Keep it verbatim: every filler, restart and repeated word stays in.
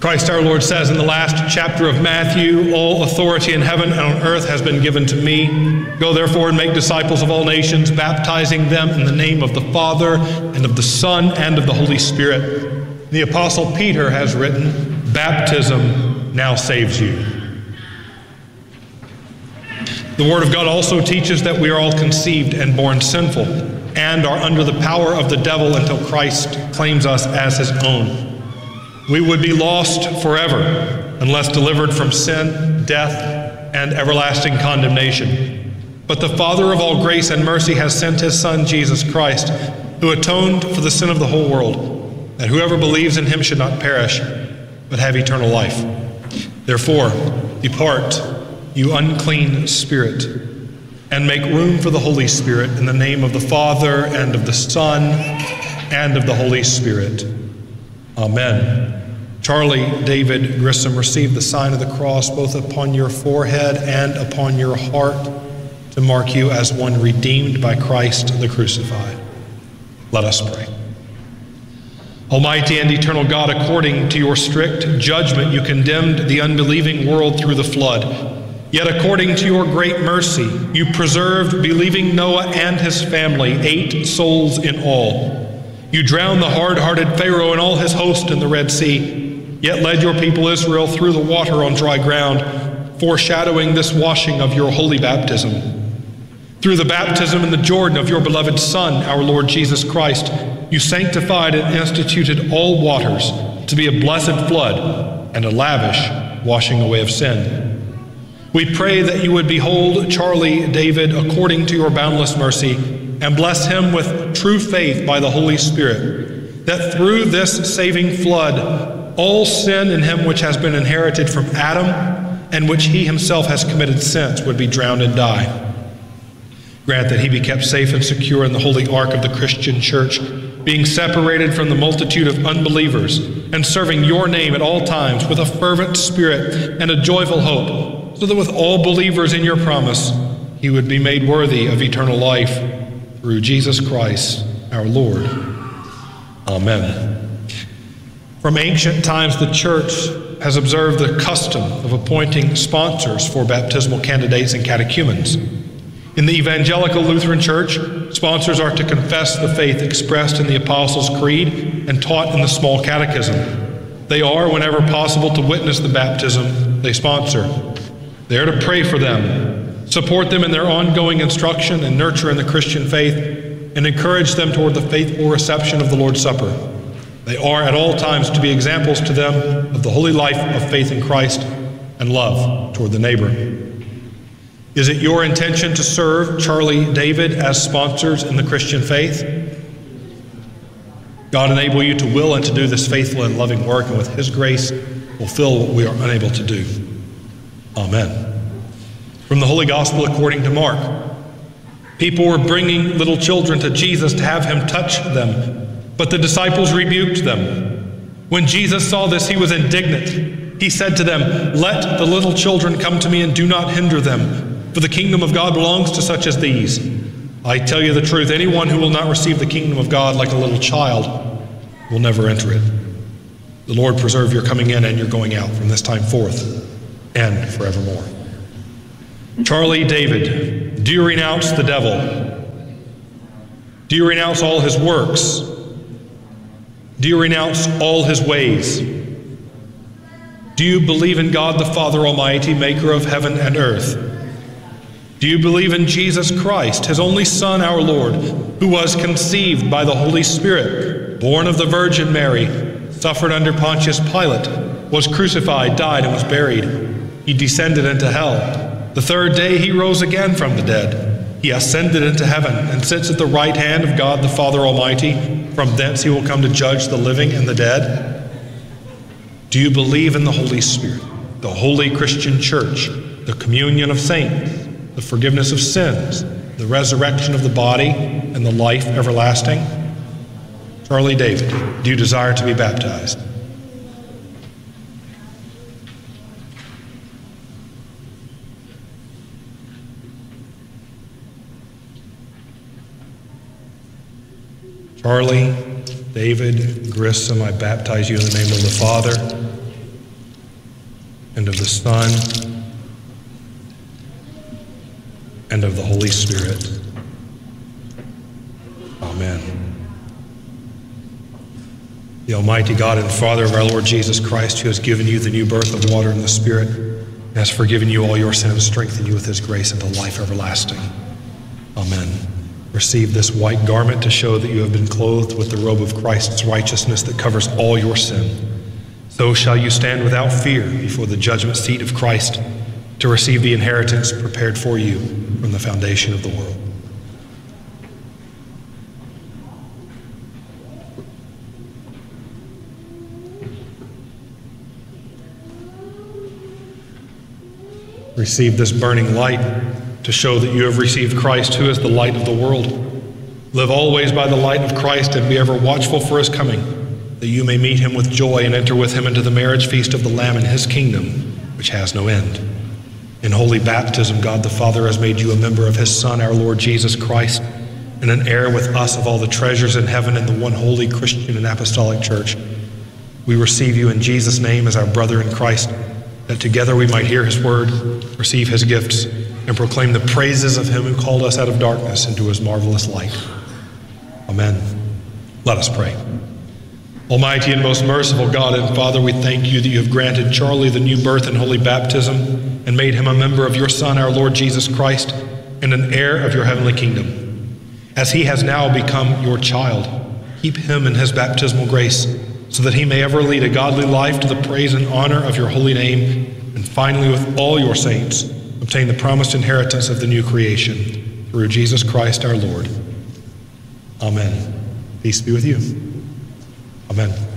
Christ our Lord says in the last chapter of Matthew, all authority in heaven and on earth has been given to me. Go therefore and make disciples of all nations, baptizing them in the name of the Father and of the Son and of the Holy Spirit. The Apostle Peter has written, baptism now saves you. The Word of God also teaches that we are all conceived and born sinful and are under the power of the devil until Christ claims us as his own. We would be lost forever unless delivered from sin, death, and everlasting condemnation. But the Father of all grace and mercy has sent his Son, Jesus Christ, who atoned for the sin of the whole world, that whoever believes in him should not perish, but have eternal life. Therefore, depart, you unclean spirit, and make room for the Holy Spirit in the name of the Father, and of the Son, and of the Holy Spirit. Amen. Charlie David Grissom, receive the sign of the cross both upon your forehead and upon your heart to mark you as one redeemed by Christ the crucified. Let us pray. Almighty and eternal God, according to your strict judgment, you condemned the unbelieving world through the flood. Yet according to your great mercy, you preserved believing Noah and his family, eight souls in all. You drowned the hard-hearted Pharaoh and all his host in the Red Sea, yet led your people Israel through the water on dry ground, foreshadowing this washing of your holy baptism. Through the baptism in the Jordan of your beloved Son, our Lord Jesus Christ, you sanctified and instituted all waters to be a blessed flood and a lavish washing away of sin. We pray that you would behold Charlie David according to your boundless mercy, and bless him with true faith by the Holy Spirit, that through this saving flood, all sin in him which has been inherited from Adam, and which he himself has committed since, would be drowned and die. Grant that he be kept safe and secure in the holy ark of the Christian church, being separated from the multitude of unbelievers, and serving your name at all times with a fervent spirit and a joyful hope, so that with all believers in your promise, he would be made worthy of eternal life. Through Jesus Christ, our Lord. Amen. From ancient times, the Church has observed the custom of appointing sponsors for baptismal candidates and catechumens. In the Evangelical Lutheran Church, sponsors are to confess the faith expressed in the Apostles' Creed and taught in the Small Catechism. They are, whenever possible, to witness the baptism they sponsor. They are to pray for them, support them in their ongoing instruction and nurture in the Christian faith, and encourage them toward the faithful reception of the Lord's Supper. They are at all times to be examples to them of the holy life of faith in Christ and love toward the neighbor. Is it your intention to serve Charlie David as sponsors in the Christian faith? God enable you to will and to do this faithful and loving work, and with his grace fulfill what we are unable to do. Amen. From the Holy Gospel according to Mark. People were bringing little children to Jesus to have him touch them, but the disciples rebuked them. When Jesus saw this, he was indignant. He said to them, "Let the little children come to me and do not hinder them, for the kingdom of God belongs to such as these. I tell you the truth, anyone who will not receive the kingdom of God like a little child will never enter it." The Lord preserve your coming in and your going out from this time forth and forevermore. Charlie David, do you renounce the devil? Do you renounce all his works? Do you renounce all his ways? Do you believe in God the Father Almighty, maker of heaven and earth? Do you believe in Jesus Christ, his only Son, our Lord, who was conceived by the Holy Spirit, born of the Virgin Mary, suffered under Pontius Pilate, was crucified, died, and was buried? He descended into hell. The third day he rose again from the dead. He ascended into heaven and sits at the right hand of God the Father Almighty. From thence he will come to judge the living and the dead. Do you believe in the Holy Spirit, the holy Christian church, the communion of saints, the forgiveness of sins, the resurrection of the body, and the life everlasting? Charlie David, do you desire to be baptized? Charlie David Grissom, I baptize you in the name of the Father, and of the Son, and of the Holy Spirit. Amen. The Almighty God and Father of our Lord Jesus Christ, who has given you the new birth of water and the Spirit, and has forgiven you all your sins, strengthen you with his grace unto life everlasting. Amen. Receive this white garment to show that you have been clothed with the robe of Christ's righteousness that covers all your sin. So shall you stand without fear before the judgment seat of Christ to receive the inheritance prepared for you from the foundation of the world. Receive this burning light to show that you have received Christ, who is the light of the world. Live always by the light of Christ and be ever watchful for his coming, that you may meet him with joy and enter with him into the marriage feast of the Lamb in his kingdom, which has no end. In holy baptism, God the Father has made you a member of his Son, our Lord Jesus Christ, and an heir with us of all the treasures in heaven in the one holy Christian and apostolic church. We receive you in Jesus' name as our brother in Christ, that together we might hear his word, receive his gifts, and proclaim the praises of him who called us out of darkness into his marvelous light. Amen. Let us pray. Almighty and most merciful God and Father, we thank you that you have granted Charlie the new birth and holy baptism and made him a member of your Son, our Lord Jesus Christ, and an heir of your heavenly kingdom. As he has now become your child, keep him in his baptismal grace, so that he may ever lead a godly life to the praise and honor of your holy name, and finally with all your saints obtain the promised inheritance of the new creation, through Jesus Christ our Lord. Amen. Peace be with you. Amen.